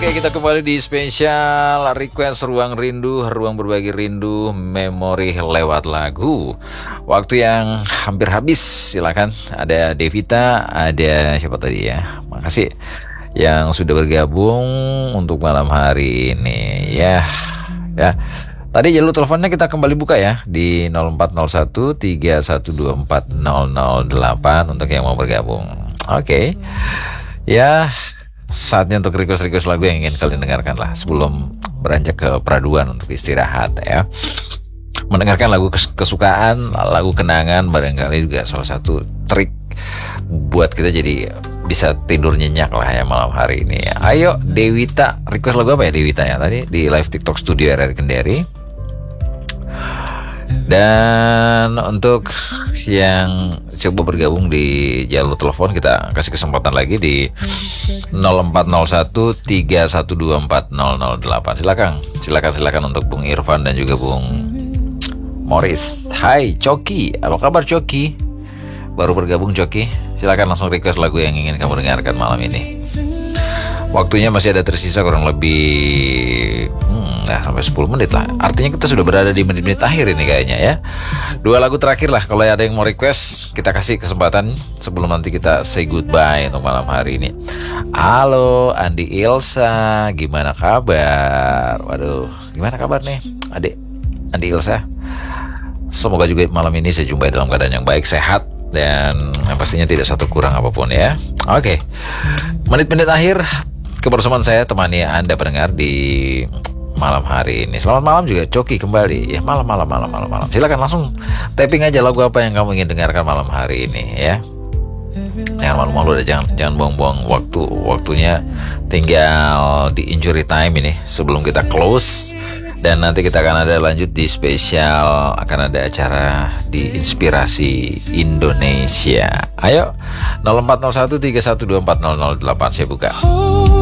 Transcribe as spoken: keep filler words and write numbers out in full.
Oke, kita kembali di spesial request Ruang Rindu, ruang berbagi rindu, memori lewat lagu. Waktu yang hampir habis, silakan. Ada Devita, ada siapa tadi ya? Makasih yang sudah bergabung untuk malam hari ini ya. Ya. Tadi jalur teleponnya kita kembali buka ya di nol empat nol satu tiga satu dua empat nol nol delapan untuk yang mau bergabung. Oke. Ya, saatnya untuk request-request lagu yang ingin kalian dengarkan lah sebelum beranjak ke peraduan untuk istirahat ya. Mendengarkan lagu kesukaan, lagu kenangan barangkali juga salah satu trik buat kita jadi bisa tidur nyenyak lah ya malam hari ini. Ayo Dewita, request lagu apa ya Dewita ya tadi di live TikTok Studio R R Kendari. Dan untuk yang coba bergabung di jalur telepon, kita kasih kesempatan lagi di nol empat nol satu tiga satu dua empat nol nol delapan. Silakan, silakan, silakan untuk Bung Irfan dan juga Bung Morris. Hai Coki, apa kabar Coki? Baru bergabung Coki. Silakan langsung request lagu yang ingin kamu dengarkan malam ini. Waktunya masih ada tersisa kurang lebih hmm, nah, sampai sepuluh menit lah. Artinya kita sudah berada di menit-menit akhir ini kayaknya ya. Dua lagu terakhir lah. Kalau ada yang mau request, kita kasih kesempatan sebelum nanti kita say goodbye untuk malam hari ini. Halo Andi Ilsa, gimana kabar? Waduh, gimana kabar nih adik Andi Ilsa? Semoga juga malam ini saya jumpai dalam keadaan yang baik, sehat, dan yang pastinya tidak satu kurang apapun ya. Oke, menit-menit akhir kebersamaan saya temani Anda pendengar di malam hari ini. Selamat malam juga Coki kembali ya, malam malam malam malam malam. Silakan langsung tapping aja lagu apa yang kamu ingin dengarkan malam hari ini ya. Jangan malu-malu deh, jangan jangan buang-buang waktu. Waktunya tinggal di injury time ini sebelum kita close. Dan nanti kita akan ada lanjut di spesial, akan ada acara di Inspirasi Indonesia. Ayo nol empat nol satu tiga satu dua empat nol nol delapan saya buka.